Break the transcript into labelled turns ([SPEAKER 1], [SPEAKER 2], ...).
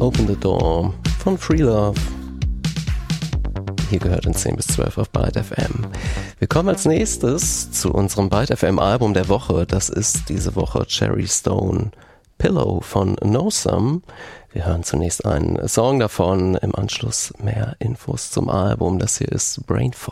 [SPEAKER 1] Open the Door von Free Love. Hier gehört in 10 bis 12 auf Byte FM. Wir kommen als nächstes zu unserem Byte FM Album der Woche. Das ist diese Woche Cherry Stone Pillow von Nosum. Wir hören zunächst einen Song davon, im Anschluss mehr Infos zum Album. Das hier ist Brain Fog.